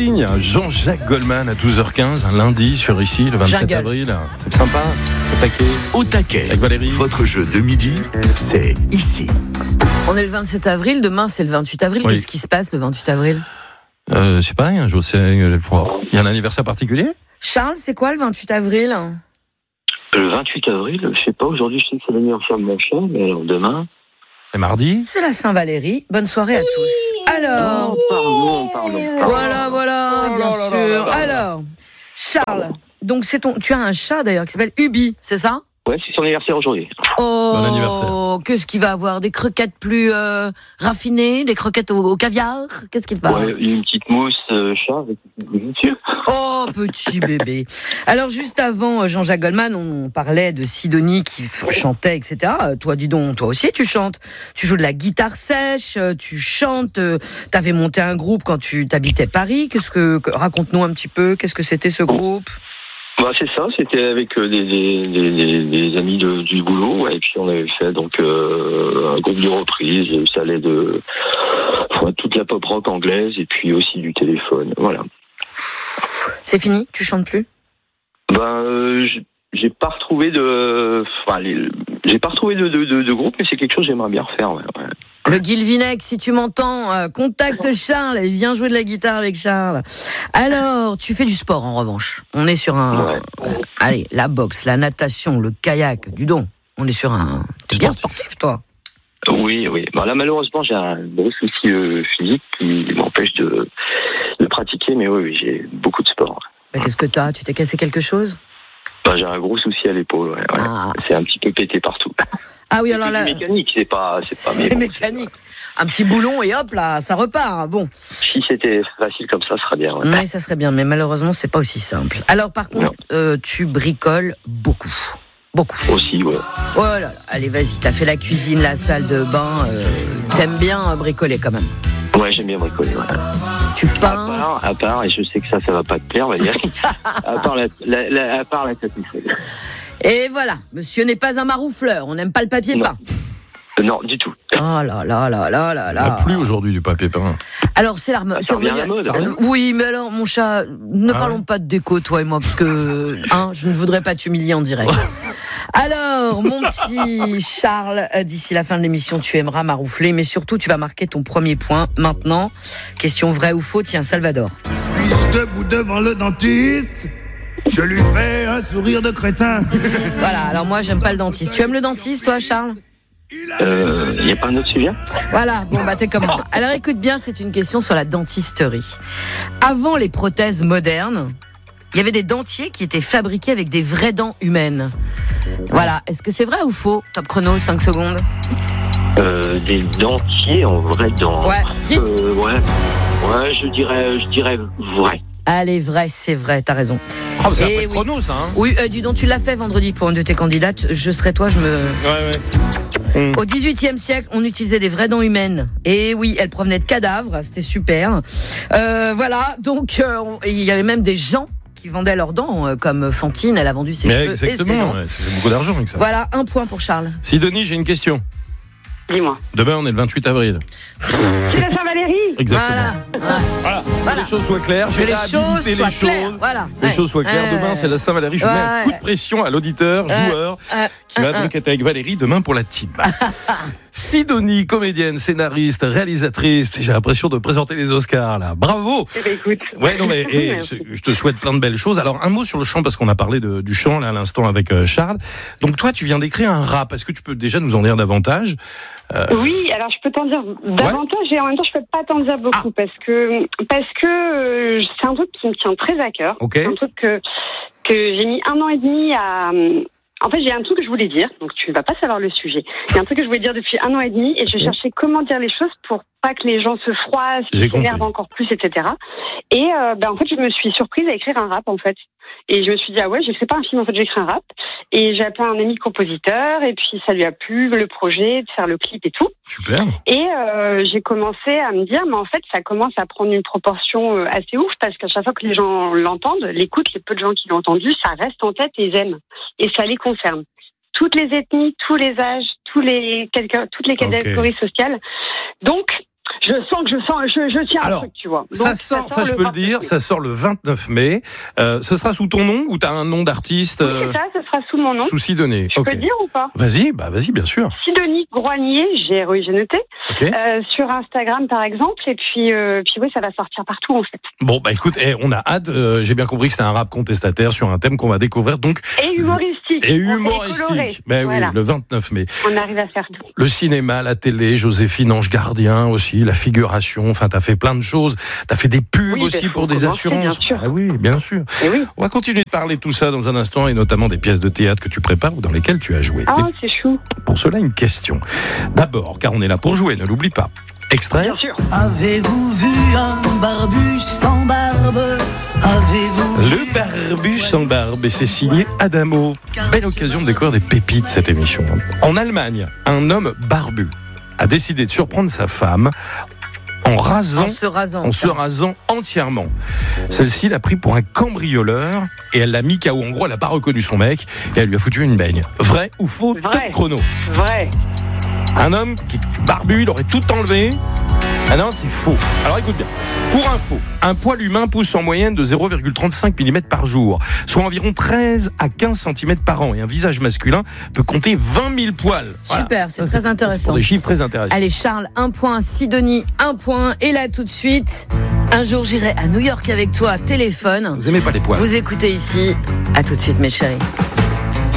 signe. Jean-Jacques Goldman à 12h15, un lundi sur ici, le 27 avril. C'est sympa. Au taquet. Au taquet. Avec Valérie. Votre jeu de midi, c'est ici. On est le 27 avril, demain c'est le 28 avril. Oui. Qu'est-ce qui se passe le 28 avril ? C'est pareil, je sais. Il y a un anniversaire particulier ? Charles, c'est quoi le 28 avril ? Le 28 avril, je sais pas, aujourd'hui je sais que c'est l'anniversaire de mon chat, mais alors demain... C'est mardi ? C'est la Saint-Valérie. Bonne soirée à tous. Alors, Pardon. voilà, bien sûr. Alors, Charles, donc tu as un chat d'ailleurs qui s'appelle Ubi, c'est ça ? Ouais, c'est son anniversaire aujourd'hui. Oh, Bon anniversaire. Qu'est-ce qu'il va avoir ? Des croquettes plus raffinées, des croquettes au caviar ? Qu'est-ce qu'il va ? Ouais, une petite mousse chat avec une dessus. Oh, petit bébé. Alors, juste avant Jean-Jacques Goldman, on parlait de Sidonie qui chantait, etc. Toi, dis donc, toi aussi, tu chantes. Tu joues de la guitare sèche, tu chantes. T'avais monté un groupe quand tu t'habitais Paris. Raconte-nous un petit peu, qu'est-ce que c'était ce groupe ? Bah c'est ça, c'était avec des amis du boulot, ouais, et puis on avait fait donc un groupe de reprises, ça allait de toute la pop rock anglaise et puis aussi du téléphone, voilà. C'est fini, tu chantes plus ? J'ai pas retrouvé de groupe, mais c'est quelque chose que j'aimerais bien refaire, ouais. Le Guilvinec, si tu m'entends, contacte Charles et viens jouer de la guitare avec Charles. Alors, tu fais du sport en revanche. On est sur allez, la boxe, la natation, le kayak, du don. On est sur T'es bien sportif, toi. Oui. Bah là, malheureusement, j'ai un gros souci physique qui m'empêche de pratiquer, mais oui, j'ai beaucoup de sport. Bah, qu'est-ce que t'as ? Tu t'es cassé quelque chose ? Bah, j'ai un gros souci à l'épaule, ouais. Ah. C'est un petit peu pété partout. Ah oui, alors là... C'est mécanique, c'est pas... C'est mécanique. Un petit boulon et hop là, ça repart. Bon. Si c'était facile comme ça serait bien. Ouais. Oui, ça serait bien, mais malheureusement, c'est pas aussi simple. Alors par contre, tu bricoles beaucoup. Aussi, ouais. Oh là là, allez, vas-y, t'as fait la cuisine, la salle de bain. T'aimes bien bricoler quand même. Ouais, j'aime bien bricoler, ouais. Tu peins. À part, et je sais que ça va pas te plaire, Valérie. à part la tapisserie. Et voilà, monsieur n'est pas un maroufleur, on n'aime pas le papier peint. Non, du tout. Oh là là là là là là. Il n'y a plus aujourd'hui du papier peint. Alors, c'est l'arme. Ça revient à la mode. Oui, mais alors, mon chat, ne parlons pas de déco, toi et moi, parce que je ne voudrais pas t'humilier en direct. Alors, mon petit Charles, d'ici la fin de l'émission, tu aimeras maroufler, mais surtout, tu vas marquer ton premier point. Maintenant, question vrai ou faux, tiens, Salvador. Je suis debout devant le dentiste. Je lui fais un sourire de crétin. Voilà, alors moi, j'aime pas le dentiste. Tu aimes le dentiste, toi, Charles ? Y a pas un autre sujet ? Voilà, bon bah t'es comme moi. Alors écoute bien, c'est une question sur la dentisterie. Avant les prothèses modernes, il y avait des dentiers qui étaient fabriqués avec des vraies dents humaines. Voilà, est-ce que c'est vrai ou faux ? Top chrono, 5 secondes. Des dentiers en vraies dents. Ouais, vite. Ouais, je dirais vrai. Allez, vrai, c'est vrai, t'as raison. Oh, c'est Et après le chrono, ça, hein. Oui, dis donc, tu l'as fait vendredi pour une de tes candidates. Je serai toi, Ouais. Au XVIIIe siècle, on utilisait des vraies dents humaines. Et oui, elles provenaient de cadavres, c'était super. Voilà, donc il y avait même des gens qui vendaient leurs dents, comme Fantine, elle a vendu ses cheveux et ses exactement, dents. ouais, ça fait beaucoup d'argent avec ça. Voilà, 1 point pour Charles. Sidonie, j'ai une question. Dis-moi. Demain, on est le 28 avril. C'est la Saint-Valérie. Exactement. Voilà. Que les choses soient claires. Que les choses soient claires. Voilà. Les choses soient claires. Demain, c'est la Saint-Valérie. Je mets un coup de pression à l'auditeur, joueur, qui va donc être avec Valérie demain pour la team. Sidonie, comédienne, scénariste, réalisatrice. J'ai l'impression de présenter les Oscars, là. Bravo! Eh ben, écoute. Ouais, non, mais je te souhaite plein de belles choses. Alors, un mot sur le chant, parce qu'on a parlé du chant, là, à l'instant, avec Charles. Donc, toi, tu viens d'écrire un rap. Est-ce que tu peux déjà nous en dire davantage? Oui, alors je peux t'en dire davantage et en même temps je peux pas t'en dire beaucoup parce que c'est un truc qui me tient très à cœur. Okay. C'est un truc que j'ai mis 1 an et demi à... En fait, j'ai un truc que je voulais dire, donc tu ne vas pas savoir le sujet. Il y a un truc que je voulais dire depuis 1 an et demi et je cherchais comment dire les choses pour pas que les gens se froissent, s'énervent encore plus, etc. Et en fait, je me suis surprise à écrire un rap, en fait. Et je me suis dit, j'écris pas un film, en fait, j'écris un rap. Et j'ai appelé un ami compositeur, et puis ça lui a plu, le projet, de faire le clip et tout. Super. Et j'ai commencé à me dire, mais en fait, ça commence à prendre une proportion assez ouf, parce qu'à chaque fois que les gens l'entendent, l'écoutent, les peu de gens qui l'ont entendu, ça reste en tête et ils aiment. Et ça les concerne. Toutes les ethnies, tous les âges, toutes les catégories sociales. Donc, Je tiens Alors, un truc, tu vois. Ça Donc, sort, ça je peux le 29 dire, mai. ça sort le 29 mai. Ce sera sous ton nom ou t'as un nom d'artiste Oui, c'est ça, ce sera sous mon nom. sous Sidonie? Je peux dire ou pas? Vas-y, bien sûr. Sidonie Groignier, j'ai noté, Ok. sur Instagram par exemple, et puis oui, ça va sortir partout en fait. Bon, écoute, on a hâte. J'ai bien compris que c'est un rap contestataire sur un thème qu'on va découvrir donc. Et humoristique. Et coloré. humoristique. Voilà. Oui, le 29 mai. On arrive à faire tout. Le cinéma, la télé, Joséphine Ange Gardien aussi, la figuration, enfin t'as fait plein de choses, t'as fait des pubs Oui, aussi faut pour des commencer, assurances. bien sûr. Ah oui, bien sûr. Et oui. On va continuer de parler de tout ça dans un instant et notamment des pièces de théâtre que tu prépares ou dans lesquelles tu as joué. Ah, Mais c'est chou. pour cela, une question. D'abord, car on est là pour jouer, ne l'oublie pas. Extrait. Bien sûr. Avez-vous vu un barbu sans barbe? Avez-vous vu Le barbu sans barbe et c'est signé Adamo. Belle occasion de découvrir des pépites cette émission. En Allemagne, un homme barbu a décidé de surprendre sa femme en se rasant entièrement. Celle-ci l'a pris pour un cambrioleur et elle l'a mis KO. En gros, elle n'a pas reconnu son mec et elle lui a foutu une baigne. Vrai ou faux? Vrai. Top chrono. Vrai. Un homme qui est barbu, il aurait tout enlevé. Ah non, c'est faux. Alors écoute bien. Pour info, un poil humain pousse en moyenne de 0,35 mm par jour, soit environ 13 à 15 cm par an. Et un visage masculin peut compter 20 000 poils. Voilà. Super, c'est Ça, très intéressant. Pour des chiffres très intéressants. Allez Charles, 1 point, Sidonie, 1 point. Et là tout de suite, un jour j'irai à New York avec toi, téléphone. Vous aimez pas les poils? Vous écoutez ici. À tout de suite mes chéris.